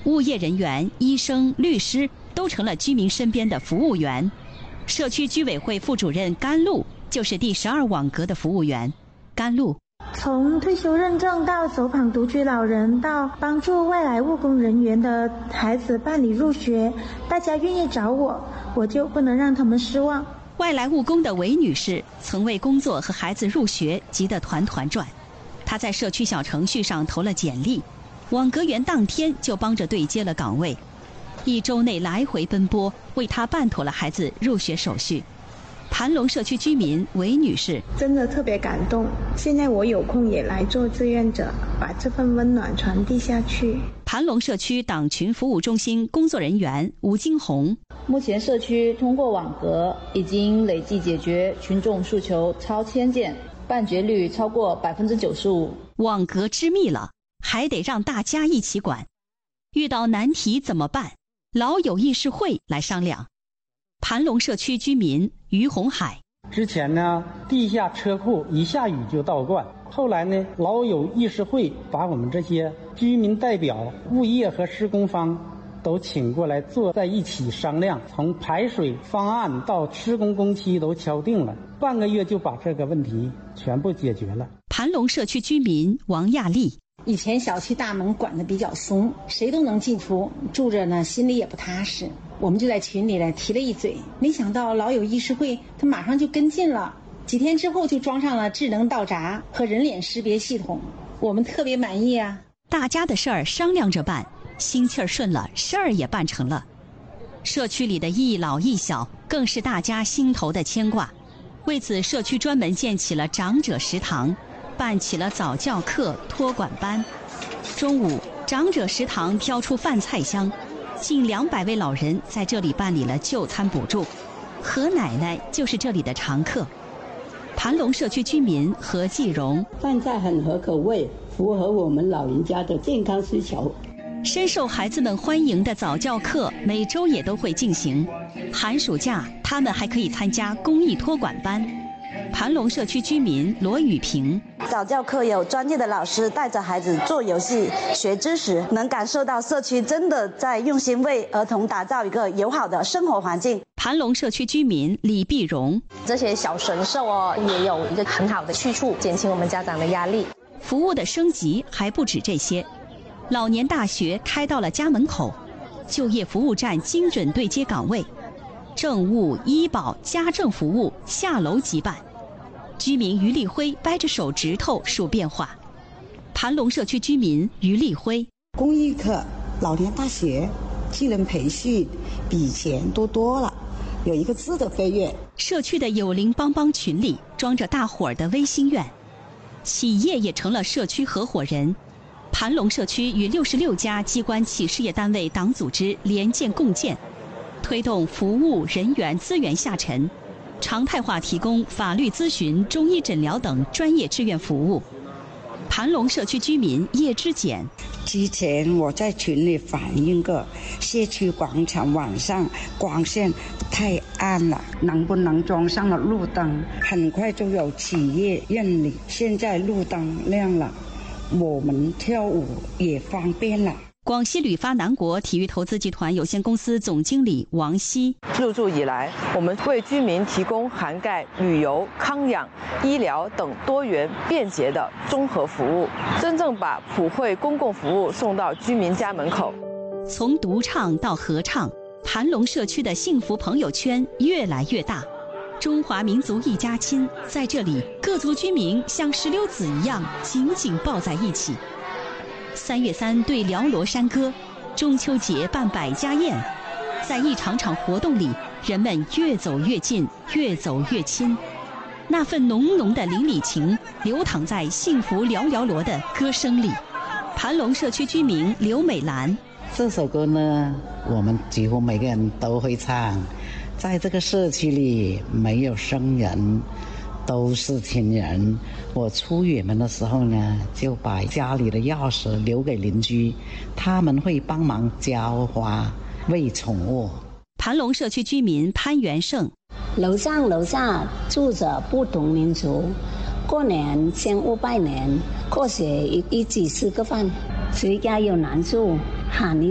物业人员、医生、律师都成了居民身边的服务员。社区居委会副主任甘露就是第12网格的服务员。甘露从退休认证到走访独居老人，到帮助外来务工人员的孩子办理入学，大家愿意找我，我就不能让他们失望。 外来务工的韦女士曾为工作和孩子入学急得团团转，她在社区小程序上投了简历，网格员当天就帮着对接了岗位，1周内来回奔波，为她办妥了孩子入学手续。盘龙社区居民韦女士真的特别感动，现在我有空也来做志愿者，把这份温暖传递下去。 盘龙社区党群服务中心工作人员吴金红， 目前社区通过网格已经累计解决群众诉求超1000件，办决率超过95%。 网格之密了，还得让大家一起管。遇到难题怎么办？老友议事会来商量。盘龙社区居民于红海， 之前呢，地下车库一下雨就倒灌，后来呢，老友议事会把我们这些居民代表、物业和施工方都请过来坐在一起商量，从排水方案到施工工期都敲定了，半个月就把这个问题全部解决了。 盘龙社区居民王亚丽， 以前小区大门管得比较松，谁都能进出，住着呢心里也不踏实。我们就在群里提了一嘴，没想到老友议事会他马上就跟进了，几天之后就装上了智能倒闸和人脸识别系统，我们特别满意啊！ 大家的事儿商量着办，心气儿顺了，事儿也办成了。社区里的一老一小更是大家心头的牵挂，为此社区专门建起了长者食堂，办起了早教课、托管班。中午，长者食堂飘出饭菜香，近200位老人在这里办理了就餐补助。何奶奶就是这里的常客。盘龙社区居民何继荣， 饭菜很合口味，符合我们老人家的健康需求。 深受孩子们欢迎的早教课每周也都会进行，寒暑假他们还可以参加公益托管班。盘龙社区居民罗雨平， 早教课有专业的老师带着孩子做游戏学知识，能感受到社区真的在用心为儿童打造一个友好的生活环境。 盘龙社区居民李碧荣， 这些小神兽也有一个很好的去处，减轻我们家长的压力。 服务的升级还不止这些，老年大学开到了家门口，就业服务站精准对接岗位，政务、医保、家政服务下楼即办。居民于立辉掰着手指头数变化。盘龙社区居民于立辉， 公益课、老年大学、技能培训比以前多了，有一个质的飞跃。 社区的有灵帮帮群里装着大伙儿的微心愿，企业也成了社区合伙人。盘龙社区与66家机关企事业单位党组织联建共建，推动服务人员资源下沉，常态化提供法律咨询、中医诊疗等专业志愿服务。盘龙社区居民叶之简， 之前我在群里反映过，社区广场晚上光线太暗了，能不能装上了路灯？很快就有企业认领，现在路灯亮了，我们跳舞也方便了。 广西旅发南国体育投资集团有限公司总经理王希， 入驻以来，我们为居民提供涵盖旅游、康养、医疗等多元便捷的综合服务，真正把普惠公共服务送到居民家门口。 从独唱到合唱，盘龙社区的幸福朋友圈越来越大。中华民族一家亲，在这里各族居民像石榴籽一样紧紧抱在一起。3月3对辽罗山歌，中秋节办百家宴，在一场场活动里，人们越走越近，越走越亲。那份浓浓的邻里情流淌在幸福辽辽罗的歌声里。盘龙社区居民刘美兰， 这首歌呢，我们几乎每个人都会唱。在这个社区里，没有生人，都是亲人。我出远门的时候呢，就把家里的钥匙留给邻居，他们会帮忙浇花、喂宠物。 盘龙社区居民潘元胜， 楼上楼下住着不同民族，过年相互拜年，过节一起吃个饭，谁家有难处喊一